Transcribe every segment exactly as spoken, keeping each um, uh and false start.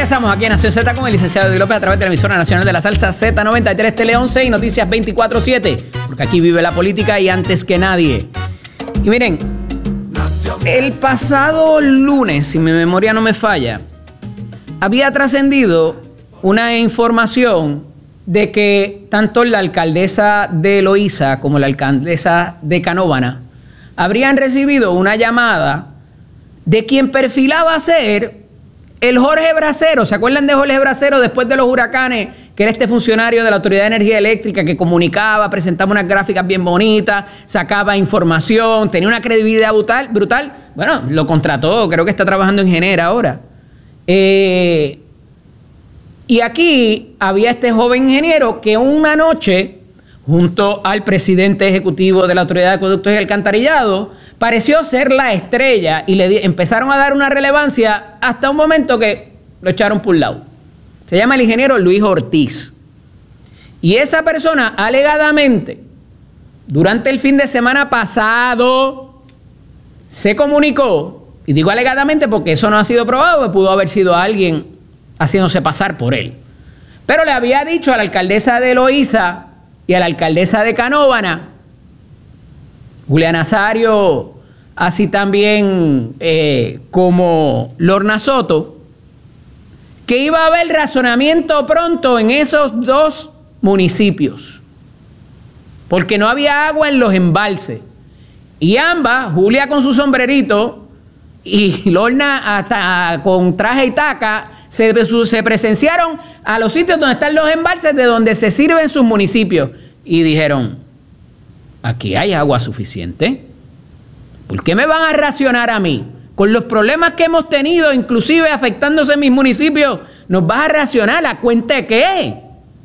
Regresamos aquí en Nación Z con el licenciado Eddie López a través de la emisora nacional de la salsa Z noventa y tres Tele once y Noticias veinticuatro siete, porque aquí vive la política y antes que nadie. Y miren, el pasado lunes, si mi memoria no me falla, había trascendido una información de que tanto la alcaldesa de Loíza como la alcaldesa de Canóvana habrían recibido una llamada de quien perfilaba ser el Jorge Bracero. ¿Se acuerdan de Jorge Bracero después de los huracanes? Que era este funcionario de la Autoridad de Energía Eléctrica que comunicaba, presentaba unas gráficas bien bonitas, sacaba información, tenía una credibilidad brutal. brutal. Bueno, lo contrató, creo que está trabajando en Genera ahora. Eh, y aquí había este joven ingeniero que una noche, junto al presidente ejecutivo de la Autoridad de Acueductos y Alcantarillado, pareció ser la estrella y le empezaron a dar una relevancia hasta un momento que lo echaron por un lado. Se llama el ingeniero Luis Ortiz. Y esa persona, alegadamente, durante el fin de semana pasado, se comunicó, y digo alegadamente porque eso no ha sido probado, que pudo haber sido alguien haciéndose pasar por él. Pero le había dicho a la alcaldesa de Loíza y a la alcaldesa de Canóvana, Julia Nazario, así también eh, como Lorna Soto, que iba a haber razonamiento pronto en esos dos municipios, porque no había agua en los embalses. Y ambas, Julia con su sombrerito y Lorna hasta con traje y taca, se, se presenciaron a los sitios donde están los embalses de donde se sirven sus municipios y dijeron: aquí hay agua suficiente. ¿Por qué me van a racionar a mí? Con los problemas que hemos tenido, inclusive afectándose mis municipios, ¿nos vas a racionar? ¿A cuenta de qué?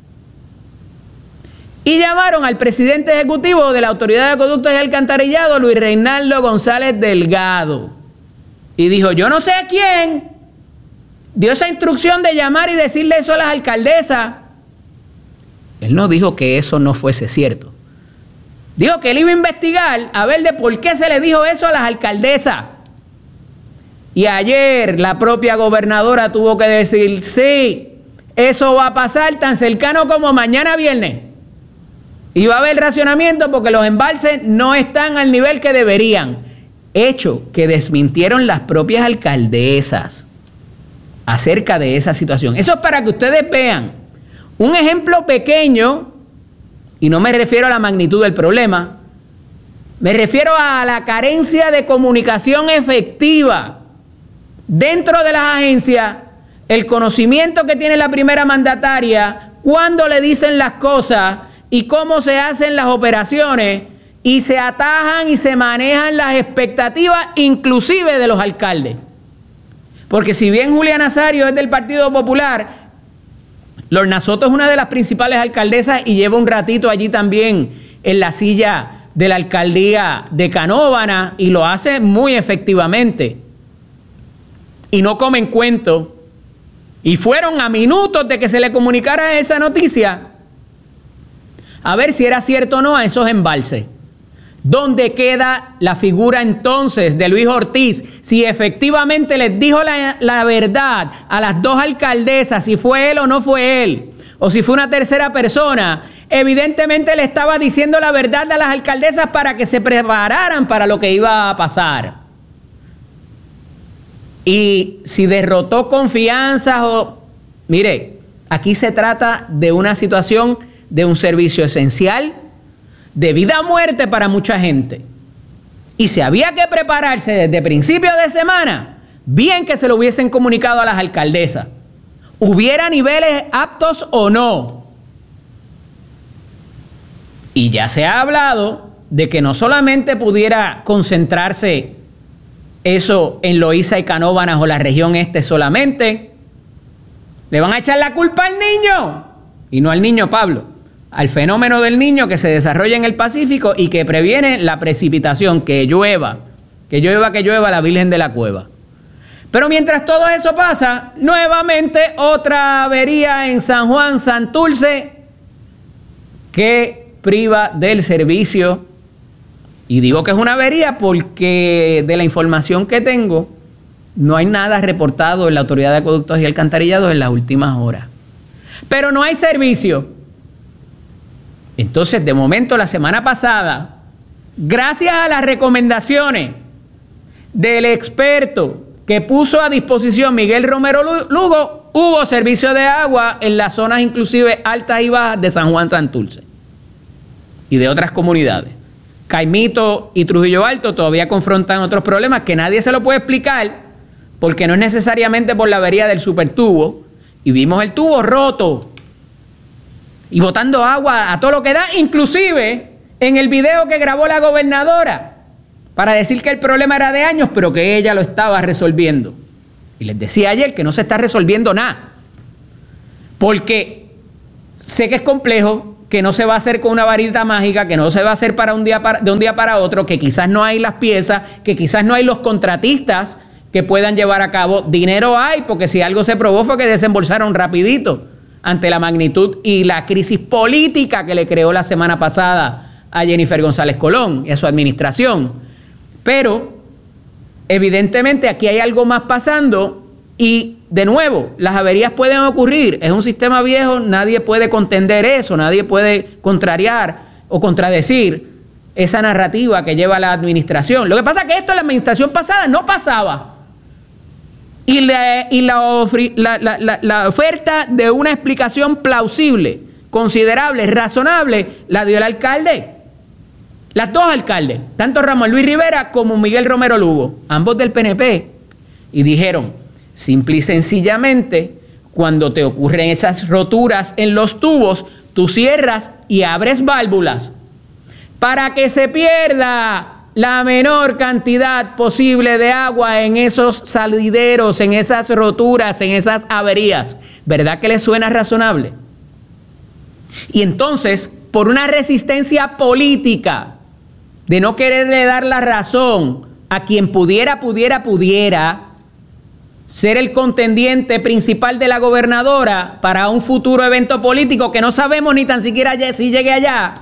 Y llamaron al presidente ejecutivo de la Autoridad de Acueductos y Alcantarillado, Luis Reinaldo González Delgado. Y dijo: yo no sé a quién dio esa instrucción de llamar y decirle eso a las alcaldesas. Él no dijo que eso no fuese cierto. Dijo que él iba a investigar a ver de por qué se le dijo eso a las alcaldesas. Y ayer la propia gobernadora tuvo que decir: sí, eso va a pasar tan cercano como mañana viernes. Y va a haber racionamiento porque los embalses no están al nivel que deberían. Hecho que desmintieron las propias alcaldesas acerca de esa situación. Eso es para que ustedes vean un ejemplo pequeño. Y no me refiero a la magnitud del problema, me refiero a la carencia de comunicación efectiva dentro de las agencias, el conocimiento que tiene la primera mandataria, cuándo le dicen las cosas y cómo se hacen las operaciones, y se atajan y se manejan las expectativas inclusive de los alcaldes. Porque si bien Julia Nazario es del Partido Popular, Lorna Soto es una de las principales alcaldesas y lleva un ratito allí también en la silla de la alcaldía de Canóvana y lo hace muy efectivamente. Y no comen cuento. Y fueron a minutos de que se le comunicara esa noticia a ver si era cierto o no a esos embalses. ¿Dónde queda la figura entonces de Luis Ortiz? Si efectivamente les dijo la, la verdad a las dos alcaldesas, si fue él o no fue él, o si fue una tercera persona, evidentemente le estaba diciendo la verdad a las alcaldesas para que se prepararan para lo que iba a pasar. Y si derrotó confianzas o... Mire, aquí se trata de una situación de un servicio esencial, de vida o muerte para mucha gente. Y si había que prepararse desde principio de semana, bien que se lo hubiesen comunicado a las alcaldesas. Hubiera niveles aptos o no. Y ya se ha hablado de que no solamente pudiera concentrarse eso en Loíza y Canóvanas o la región este solamente. Le van a echar la culpa al niño. Y no al niño Pablo. Al fenómeno del niño que se desarrolla en el Pacífico y que previene la precipitación, que llueva, que llueva, que llueva la Virgen de la Cueva. Pero mientras todo eso pasa, nuevamente otra avería en San Juan, Santurce, que priva del servicio. Y digo que es una avería porque de la información que tengo, No hay nada reportado en la Autoridad de Acueductos y Alcantarillados en las últimas horas. Pero no hay servicio. Entonces, de momento, la semana pasada, gracias a las recomendaciones del experto que puso a disposición Miguel Romero Lugo, hubo servicio de agua en las zonas inclusive altas y bajas de San Juan Santurce y de otras comunidades. Caimito y Trujillo Alto todavía confrontan otros problemas que nadie se lo puede explicar, porque no es necesariamente por la avería del supertubo, y vimos el tubo roto y botando agua a todo lo que da, inclusive en el video que grabó la gobernadora para decir que el problema era de años, pero que ella lo estaba resolviendo. Y les decía ayer que no se está resolviendo nada, porque sé que es complejo, que no se va a hacer con una varita mágica, que no se va a hacer para un día para, de un día para otro, que quizás no hay las piezas, que quizás no hay los contratistas que puedan llevar a cabo. Dinero hay, porque si algo se probó fue que desembolsaron rapidito ante la magnitud y la crisis política que le creó la semana pasada a Jennifer González Colón y a su administración. Pero evidentemente aquí hay algo más pasando y, de nuevo, las averías pueden ocurrir. Es un sistema viejo, nadie puede contender eso, nadie puede contrariar o contradecir esa narrativa que lleva la administración. Lo que pasa es que esto en la administración pasada no pasaba. Y, la, y la, la, la, la, la oferta de una explicación plausible, considerable, razonable, la dio el alcalde. Las dos alcaldes, tanto Ramón Luis Rivera como Miguel Romero Lugo, ambos del P N P, y dijeron, simple y sencillamente, cuando te ocurren esas roturas en los tubos, tú cierras y abres válvulas para que se pierda la menor cantidad posible de agua en esos salideros, en esas roturas, en esas averías. ¿Verdad que les suena razonable? Y entonces, por una resistencia política de no quererle dar la razón a quien pudiera, pudiera, pudiera ser el contendiente principal de la gobernadora para un futuro evento político que no sabemos ni tan siquiera si llegue allá,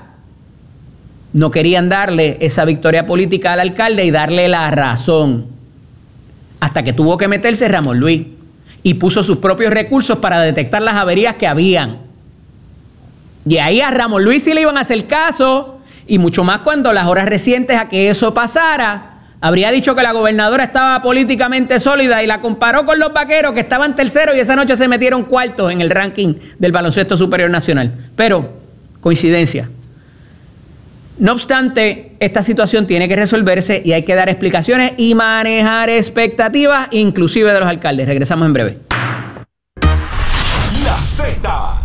no querían darle esa victoria política al alcalde y darle la razón. Hasta que tuvo que meterse Ramón Luis y puso sus propios recursos para detectar las averías que habían. Y ahí a Ramón Luis sí le iban a hacer caso, y mucho más cuando las horas recientes a que eso pasara, habría dicho que la gobernadora estaba políticamente sólida y la comparó con los vaqueros que estaban terceros y esa noche se metieron cuartos en el ranking del baloncesto superior nacional. Pero, coincidencia. No obstante, esta situación tiene que resolverse y hay que dar explicaciones y manejar expectativas, inclusive de los alcaldes. Regresamos en breve. La Z.